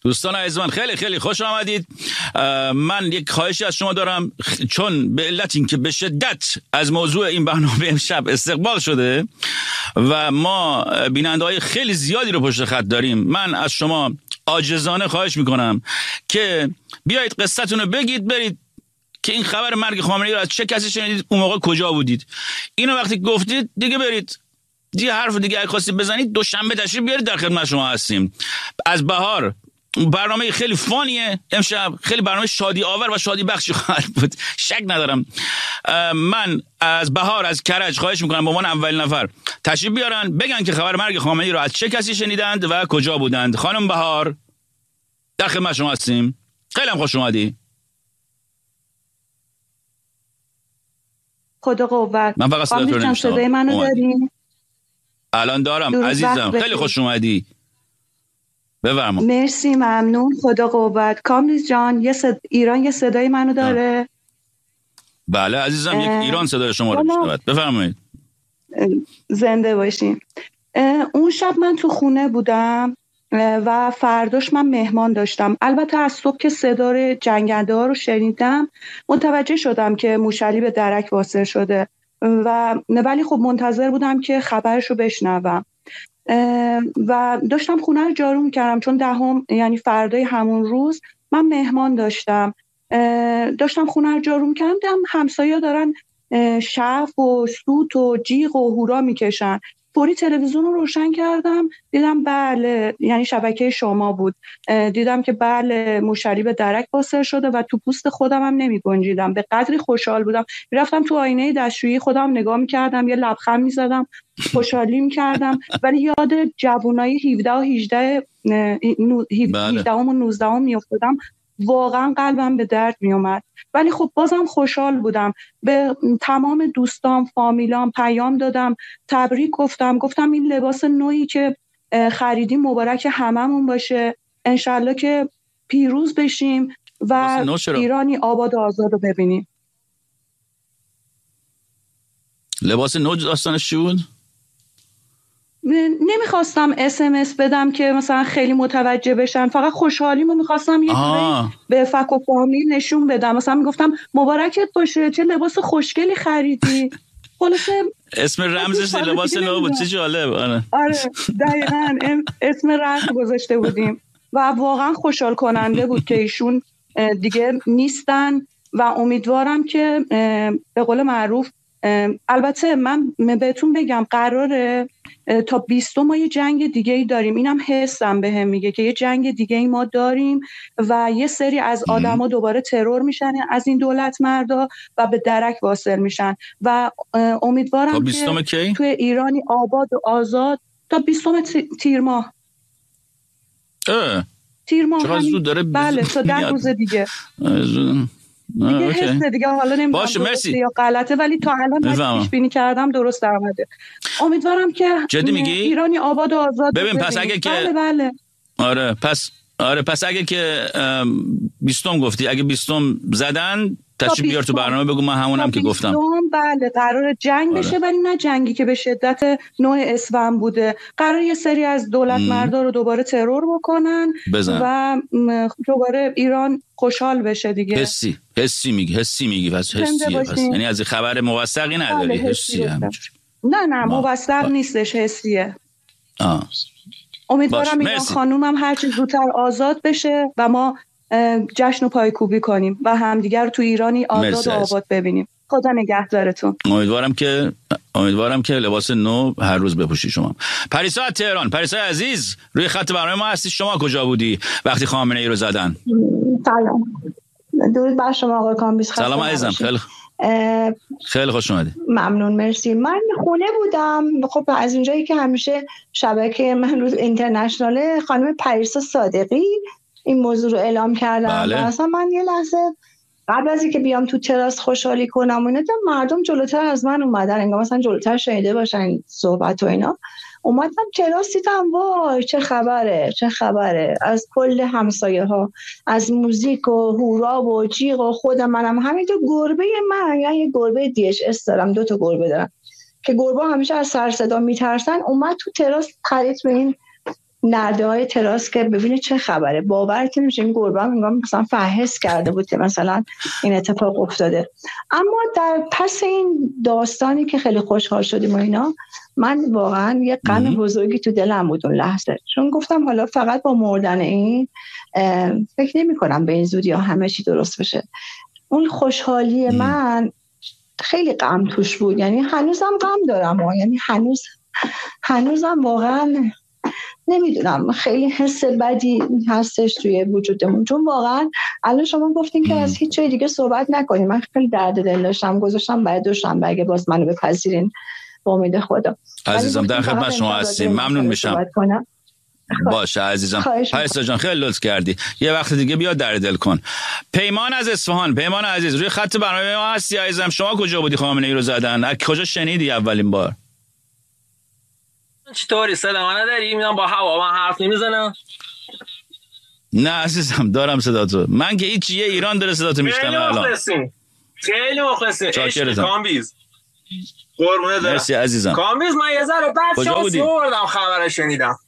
دوستان عزیز من خیلی خیلی خوش آمدید. من یک خواهشی از شما دارم، چون به علت اینکه به شدت از موضوع این برنامه امشب استقبال شده و ما بیننده‌های خیلی زیادی رو پشت خط داریم، من از شما عاجزانه خواهش میکنم که بیایید قصتون رو بگید، برید که این خبر مرگ خامنه‌ای رو از چه کسی شنیدید، اون موقع کجا بودید، اینو وقتی گفتید دیگه برید دیگه حرف دیگه اگه خواستید بزنید دوشنبه تشریف بیارید، در خدمت شما هستیم. از بهار برنامه خیلی فانیه امشب، خیلی برنامه شادی آور و شادی بخشی خواهد بود، شک ندارم. من از بهار از کرج خواهش میکنم به عنوان اول نفر تشریف بیارن، بگن که خبر مرگ خامنه‌ای رو از چه کسی شنیدند و کجا بودند. خانم بهار در خدمت شما هستیم، خیلی هم خوش اومدی. خدا قوت. من فقط صدای منو دارین؟ الان دارم عزیزم، خیلی خوش اومدی، بفرما. مرسی، ممنون، خدا قوت. کاملیز جان ایران یه صدای منو داره؟ بله عزیزم، یک ایران صدای شما رو میشنود، بفرمایید. زنده باشین. اون شب من تو خونه بودم و فرداش من مهمان داشتم. البته از صبح که صدای جنگنده ها رو شنیدم متوجه شدم که موشعلی به درک واصل شده ولی خب منتظر بودم که خبرش رو بشنوم و داشتم خونه رو جارو میکردم، چون یعنی فردای همون روز من مهمان داشتم خونه رو جارو میکردم، دیدم همسایه‌ها دارن شف و سوت و جیغ و هورا میکشن. فوری تلویزیون رو روشن کردم، دیدم بله، یعنی شبکه شما بود، دیدم که بله موشعلی به درک واصل شده و تو پوست خودم هم نمی گنجیدم، به قدری خوشحال بودم. رفتم تو آینه دستشویی خودم نگاه میکردم، یه لبخند میزدم، خوشحالی میکردم، ولی یاد جوانای 17 و 18 و 19 میافتادم، واقعا قلبم به درد میومد. ولی خب بازم خوشحال بودم. به تمام دوستام فامیلام پیام دادم، تبریک گفتم این لباس نوعی که خریدیم مبارک هممون باشه، انشالله که پیروز بشیم و ایرانی آباد و آزاد رو ببینیم. لباس نو داستانش چی بود؟ نمیخواستم SMS بدم که مثلا خیلی متوجه بشن، فقط خوشحالیمو میخواستم یه جوری به فک و فامیل نشون بدم. مثلا میگفتم مبارکت باشه، چه لباس خوشگلی خریدی. خلاصه اسم رمزش لباس نو بود، چه جالب. آره دقیقاً اسم رمز گذاشته بودیم و واقعا خوشحال کننده بود که ایشون دیگه نیستن و امیدوارم که به قول معروف، البته من بهتون بگم قراره تا 20 ما یه جنگ دیگه ای داریم، اینم حسم بهم میگه که یه جنگ دیگه ای ما داریم و یه سری از آدما دوباره ترور میشن از این دولت مردا و به درک واصل میشن و امیدوارم که توی ایرانی آباد و آزاد تا 20 تیر ماه چقدر زود داره بله تا 10 روز دیگه دیگه حس دیگه، حالا نمیدونم درسته یا غلطه، ولی تا الان پیش بینی کردم درست در اومده. امیدوارم که ایرانی آباد و آزاد ببین. پس اگه که بله. پس اگه که 20 گفتی، اگه 20 زدن تشریف بیار تو برنامه، بگو من همونم که گفتم. بله قرار جنگ بشه، ولی نه جنگی که به شدت نوع اسفند بوده، قرار یه سری از دولت مردا رو دوباره ترور بکنن و دوباره ایران خوشحال بشه دیگه. حسی میگی پس یعنی از خبر موثقی نداری؟ حسی همینجوری؟ نه موثق نیستش، حسیه. امیدوارم این خانومم هر چه زودتر آزاد بشه و ما جشن و پایکوبی کنیم و همدیگر رو تو ایرانی آزاد و آباد ببینیم. خدا نگهدارتون. امیدوارم که لباس نو هر روز بپوشی. شما پریسا از تهران، پریسا عزیز روی خط برنامه ما هستی، شما کجا بودی وقتی خامنه ای رو زدن؟ سلام، درود بر شما آقای کامبیز. سلام عزیزم، خیلی خوش اومدی. ممنون، مرسی. من خونه بودم. خب از اونجایی که همیشه شبکه من رو اینترنشناله، خانم پریسا صادقی این موضوع رو اعلام کردم. بله. اصلا من یه لحظه قبل از اینکه بیام تو تراس خوشحالی کنم و اینا، مردم جلوتر از من اومدن، انگار مثلا جلوتر شنیده باشن صحبت و اینا. اومدم تراس، دیدم وای چه خبره از کل همسایه ها، از موزیک و هورا و جیغ و خود منم همینطور. گربه من، یعنی یه گربه DHS دارم، 2 تا گربه دارم که گربه همیشه از سر صدا میترسن، اومد تو تراس پرید به این نرده های تراس که ببینه چه خبره. باورت نمیشه این گربه هم مثلا فحش کرده بود که مثلا این اتفاق افتاده. اما در پس این داستانی که خیلی خوشحال شدیم و اینا، من واقعا یه غم بزرگی تو دلم بود اون لحظه، چون گفتم حالا فقط با مردن این فکر نمی کنم به این زودی ها همه چی درست بشه. اون خوشحالی من خیلی غم توش بود، یعنی هنوزم غم دارم یعنی هنوزم واقعا نمیدونم، خیلی حس بدی هستش توی وجودمون، چون واقعا الان شما گفتین که از هیچ جای دیگه صحبت نکنیم. من خیلی درد دل داشتم، گذاشتم برای دوشنبه اگه باز منو بپذیرین با امید خدا. عزیزم در خدمت شما هستیم، ممنون میشم. باشه عزیزم. پایسا جان خیلی لطف کردی، یه وقت دیگه بیا در دل کن. پیمان از اصفهان، پیمان عزیز روی خط برنامه ما هستی عزیزم. شما کجا بودی خامنه‌ای رو زدن؟ از کجا شنیدی اولین بار؟ چطوری صدا منو داری؟ میدونم با هوا من حرف نمیزنم. نه عزیزم دارم صداتو، من که هیچ یه ایران داره صداتو میشنم الان. خیلی مخلصیم. عشق کامبیز قربونه دارم. مرسی عزیزم. کامبیز من یه ذره بعد شانسی بردم خبرش شنیدم.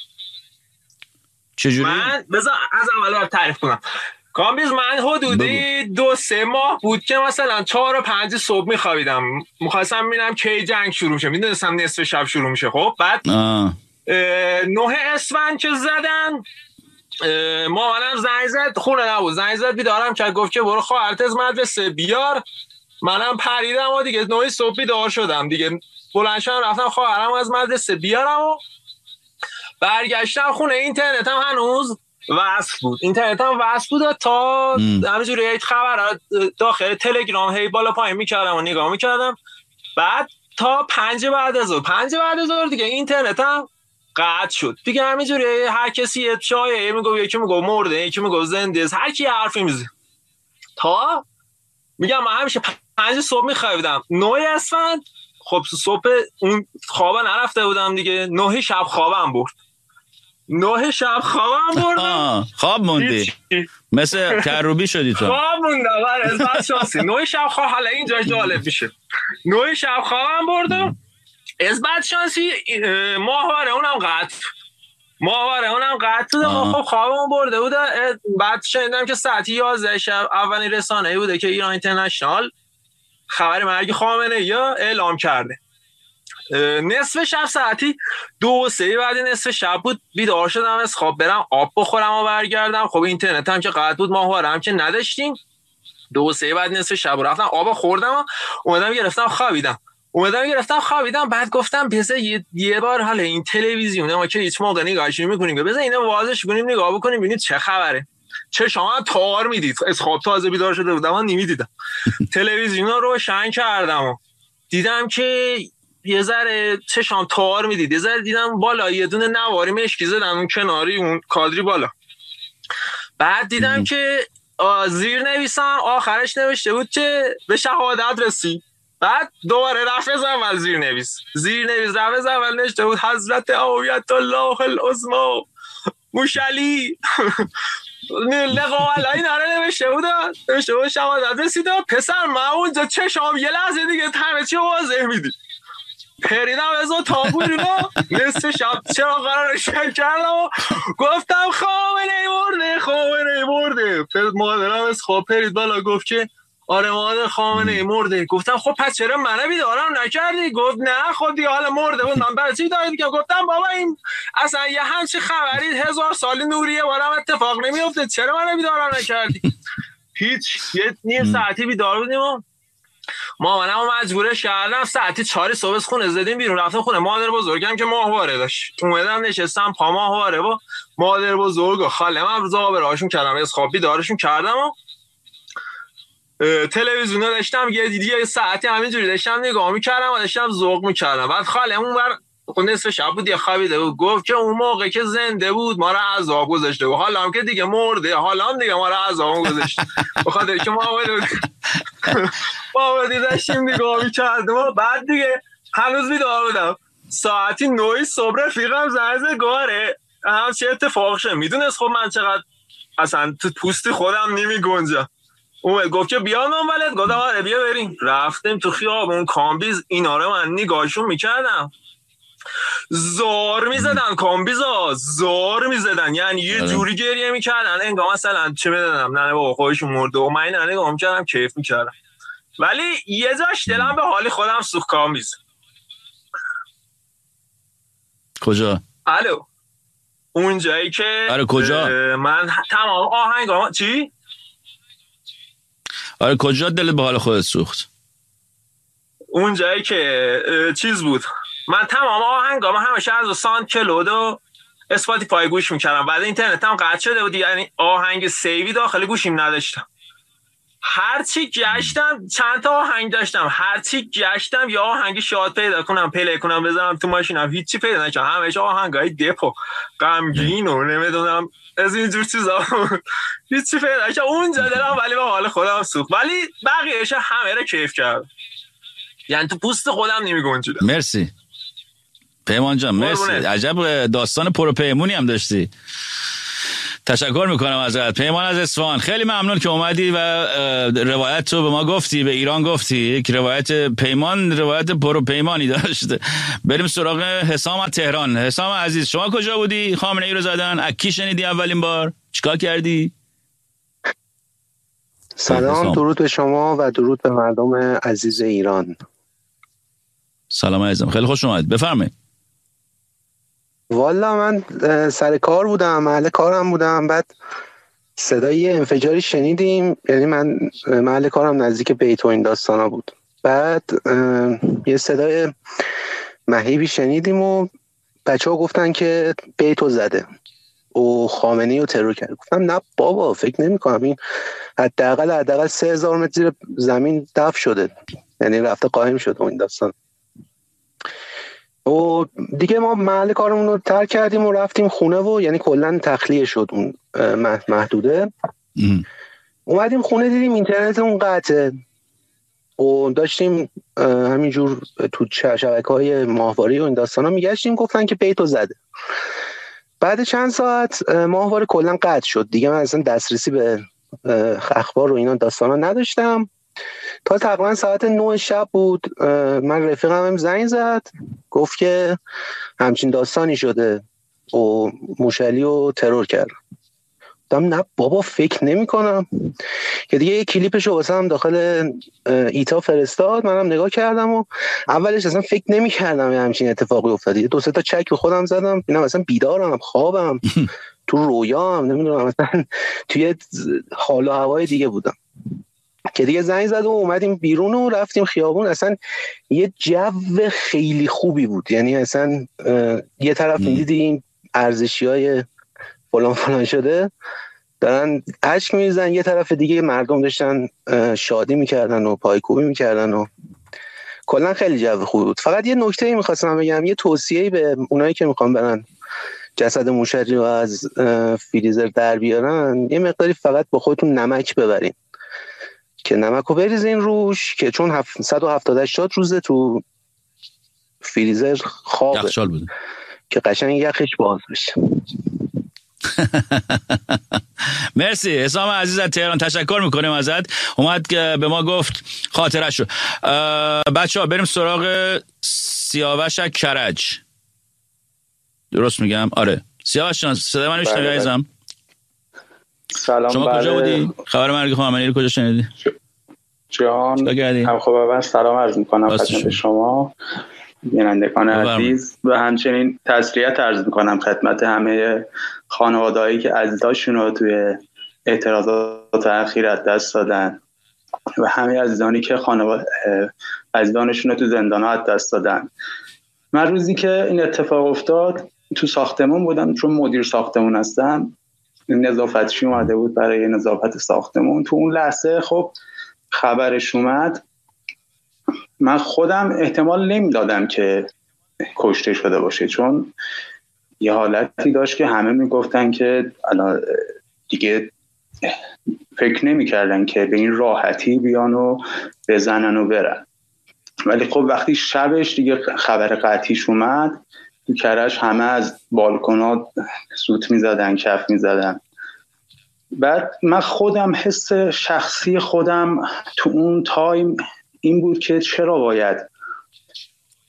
چجوری؟ من بذار از اول تعریف کنم. کامبیز من حدودی 2-3 ماه بود که مثلا 4 و 5 صبح میخوابیدم، میخواستم ببینم کی جنگ شروع میشه، میدونستم نصف شب شروع میشه. خب بعد 9 اسفند که زدن مامانم زنگ زد، خونه نبود، زنگ زد بیدارم کرد، گفت که برو خواهرت از مدرسه بیار. منم پریدم و دیگه 9 صبح بیدار شدم دیگه، بلند شدم رفتم خواهرم از مدرسه بیارم و برگشتم خونه. اینترنت هم هنوز وصل بود، اینترنت هم وصل بود تا همینجوری هیچ خبرات داخل تلگرام هی بالا پایین میکردم و نگاه میکردم. بعد تا 5 بعد از ظهر دیگه اینترنت هم قطع شد دیگه. همینجوری هر کسی شایعه میگه، یکی میگه مرده، یکی میگه زنده است، هر کی حرفی میزنه. تا میگم من همیشه 5 صبح میخوابیدم. 9 اسفند خب صبح اون خوابا نرفته بودم دیگه، 9 شب خوابم برد. 9 شب خوابم بردم. خواب موندی مثل کروبی شدی تو. خواب موندم از بعد شانسی. 9 شب خواب، حالا اینجاش جالب میشه. 9 شب خوابم بردم از بعد شانسی. ماهواره اونم قطع خب خوابم برده بود. بعد شنیدم که ساعت 11 شب اولین رسانه‌ای بوده که ایران اینترنشنال خبر مرگ خامنه‌ای اعلام کرده. نصف شب ساعتی 2-3 بعد نصف شب بود بیدار شدم از خواب، برم آب بخورم و برگردم. خب اینترنت هم که قطع بود، ماهواره هم که نداشتیم. 2-3 بعد نصف شب رفتم آب خوردم و اومدم گرفتم خوابیدم. بعد گفتم بذار یه بار حالا این تلویزیونه ما که هیچ موقع نگاهش نمی‌کنیم، بذار اینو وازش کنیم نگاه بکنیم ببینید چه خبره. چه شما تار میدید؟ از خواب تازه بیدار شده بودم من نمی‌دیدم. تلویزیون رو روشن کردم و دیدم که یه ذره چشام تار میدید، یه ذره دیدم بالا یه دونه نواری مشکی زدن اون کناری اون کادری بالا. بعد دیدم که زیر نویسم آخرش نوشته بود که به شهادت رسید. بعد دوباره رفع اول زیر نویس رفع اول نوشته بود حضرت آیت الله العظمی موشلی لقا علی نره نوشته بود شهادت رسید. پسر من اونجا چشام یه لحظه دیگه همه چی واضح میدید. پریدم از اون تابوری رو نصف شب چرا قرار روشن کردم و گفتم خامنه‌ای مرده. مادرم از خواب پرید بالا گفت که آره مادر خامنه‌ای مرده. گفتم خب پس چرا منو بیدارم نکردی؟ گفت نه خب دیگه حالا مرده بود، من برای چی دارید که؟ گفتم بابا این اصلا یه همچین خبری 1000 سالی نوریه بارم اتفاق نمیفته، چرا منو بیدارم نکردی؟ هیچ. یه نیم ساعتی بیدار بودیم و مامانم مجبورش کردم ساعتی 4 صبح خونه زدیم بیرون، رفتم خونه مادر بزرگم که ماهواره داشت. اومدم نشستم پا ماهواره و مادر بزرگ و خالم هم زابرهاشون کردم، از خواب بیدارشون کردم و تلویزیون رو داشتم یه ساعتی همینجوری داشتم نگاه میکردم و داشتم ذوق میکردم. بعد خالم اون بر نصف شب بود یه خوابیده بود، گفت که اون موقع که زنده بود ما رو عذاب گذاشته و حالا هم که دیگه مرده حالا هم دیگه ما رو عذاب گذاشته. بخاطر که ما داشتیم نگاه میکردم و بعد دیگه هنوز بیدار بودم. ساعتی 9 صبح رفیقم زنگ گاره هم چه اتفاق شد، میدونست خب من چقدر اصلا تو پوست خودم نمی گنجم. اومد گفت که بیا من ولد، گفتم آره بیا بریم. رفتیم تو خیابون کامبیز، اینا رو من نگاهشون میکردم زور میزدن، کامبیزا زور میزدن، یعنی یه جوری گریه میکردن انگار مثلا چه میدونم نه بابا خودشون مرده و من این نگاه میکردم کیف میکردم. ولی یه جاش دلم به حالی خودم سوخت. کامبیز کجا؟ الو اون جایی که آره کجا؟ من تمام آهنگام چی؟ آره کجا دلت به حال خودت سوخت؟ اون جایی که چیز بود، من تمام آهنگام همیشه از ساند کلود و اسپاتیفای گوش میکردم. بعد اینترنت هم قطع شده بود، یعنی آهنگ سیوی داخل گوشیم نداشتم. هرچی گشتم چند تا آهنگ داشتم، هرچی گشتم یا آهنگ شاد پیدا کنم پلی کنم بذارم تو ماشینم، هیچی پیدا نکردم. همیشه آهنگای دپو غمگین و نمیدونم از اینجور چیزا هیچی پیدا نکردم. اونجا دلم ولی به حال خودم سوخت، ولی بقیه‌اش همه رو کیف کردم، یعنی تو پوست خودم نمیگنجیدم. مرسی پیمان جان، مرسی. عجب داستان پروپیمونی هم داشتی. تشکر میکنم ازت پیمان از اصفهان. خیلی ممنون که اومدی و روایت رو به ما گفتی، به ایران گفتی. یک روایت پیمان روایت پروپیمانی داشت. بریم سراغ حسام از تهران. حسام عزیز شما کجا بودی خامنه ای رو زدن؟ اکی شنیدی اولین بار؟ چیکار کردی؟ سلام، درود به شما و درود به مردم عزیز ایران. سلام عزیزم، خیلی خوش اومد، بفرمایید. والا من سر کار بودم، محل کارم بودم، بعد صدای انفجاری شنیدیم. یعنی من محل کارم نزدیک بیت و این داستانا بود. بعد یه صدای مهیبی شنیدیم و بچه ها گفتن که بیتو زده و خامنه‌ای رو ترور کرد. گفتم نه بابا، فکر نمی کنم، این حداقل 3000 متر زیر زمین دفن شده، یعنی رفته قایم شده و این داستان. و دیگه ما محل کارمون رو ترک کردیم و رفتیم خونه و یعنی کلا تخلیه شد اون محدوده. اومدیم خونه دیدیم اینترنتمون قطعه و داشتیم همینجور تو شبکه‌های ماهواره و این داستانا میگشتیم، گفتن که بیتو زده. بعد چند ساعت ماهواره کلا قطع شد دیگه، من اصلا دسترسی به اخبار و اینا داستانا نداشتم تا تقریبا ساعت 9 شب بود. من رفیقم هم زنگ زد، گفت که همچین داستانی شده و موشلی رو ترور کرد. گفتم نه بابا، فکر نمی کنم. که دیگه یه کلیپشو واسه هم داخل ایتا فرستاد، منم نگاه کردم و اولش اصلا فکر نمی کردم همچین اتفاقی افتاده. 2-3 تا چک به خودم زدم، اینا مثلا بیدارم، خوابم، تو رویام، نمیدونم، مثلا توی حال و هوای دیگه بودم. که دیگه زنگ زد و اومدیم بیرون و رفتیم خیابون. اصلا یه جو خیلی خوبی بود، یعنی اصلا یه طرف میدیدیم ارزشی‌های فلان شده دارن اشک میریزن، یه طرف دیگه مردم داشتن شادی میکردن و پایکوبی میکردن و کلا خیلی جو خوبی بود. فقط یه نکته‌ای می‌خواستم بگم، یه توصیه‌ای به اونایی که میخوان برن جسد موشلی رو از فریزر در بیارن، یه مقداری فقط با خودتون نمک ببرین که نمک رو بریزین روش، که چون 170-80 روزه تو فریزر خوابه، یخچال بوده که قشنگ یخش باز بشه. مرسی حسام عزیز از تهران، تشکر میکنیم ازت. اومد که به ما گفت خاطرشو. بچه ها بریم سراغ سیاوش کرج. درست میگم؟ آره سیاوش جان صدای من میشنوی عزیزم؟ سلام. شما کجا بودی؟ خبر مرگ خامنه‌ای رو کجا شنیدی؟ جان هم خب اول سلام عرض میکنم خدمت شما بینندگان عزیز و همچنین تسلیت عرض میکنم خدمت همه خانواده‌هایی که عزیزاشون رو توی اعتراضات اخیر از دست دادن و همه عزیزانی که عزیزانشون رو تو زندان‌ها از دست دادن. من روزی که این اتفاق افتاد تو ساختمون بودم، چون مدیر ساختمون هستم. نظافتچی اومده بود برای نظافت ساختمون. تو اون لحظه خب خبرش اومد، من خودم احتمال نمیدادم که کشته شده باشه، چون یه حالتی داشت که همه میگفتن که الان دیگه فکر نمیکردن که به این راحتی بیان و بزنن و برن. ولی خب وقتی شبش دیگه خبر قطعیش اومد، تو کرج همه از بالکنات سوت میزدن، کف میزدن. بعد من خودم حس شخصی خودم تو اون تایم این بود که چرا باید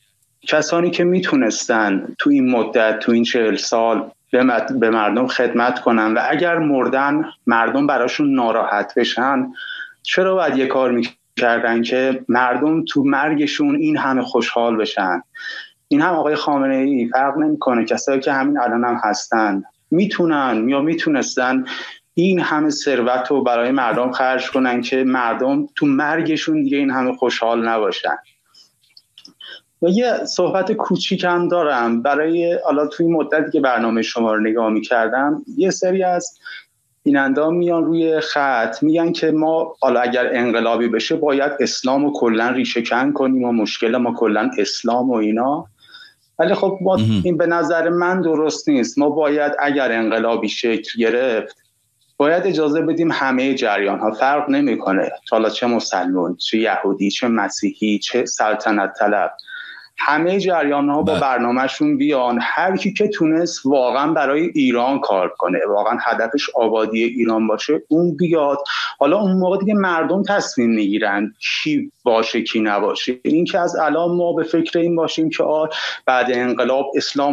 کسانی که میتونستن تو این مدت، تو این 40 سال به مردم خدمت کنن و اگر مردن مردم براشون ناراحت بشن، چرا باید یه کار میکردن که مردم تو مرگشون این همه خوشحال بشن؟ این هم آقای خامنه‌ای فرق نمیکنه، کسایی که همین الان هم هستن میتونن یا میتونستن این همه ثروت رو برای مردم خرج کنن که مردم تو مرگشون دیگه این همه خوشحال نباشن. و یه صحبت کوچیک هم دارم برای حالا توی مدتی که برنامه شما رو نگاه می‌کردم، یه سری از بیننده‌ها میان روی خط میگن که ما حالا اگر انقلابی بشه باید اسلام رو کلا ریشه کن کنیم و مشکل ما کلا اسلام و اینا. ولی خب این به نظر من درست نیست. ما باید اگر انقلابی شکل گرفت باید اجازه بدیم همه جریان ها، فرق نمیکنه حالا چه مسلمان، چه یهودی، چه مسیحی، چه سلطنت طلب، همه جریان ها با برنامهشون بیان، هر کی که تونست واقعا برای ایران کار کنه، واقعا هدفش آبادی ایران باشه، اون بیاد. حالا اون موقع دیگه مردم تصمیم میگیرن کی باشه کی نباشه. این که از الان ما به فکر این باشیم که بعد انقلاب اسلام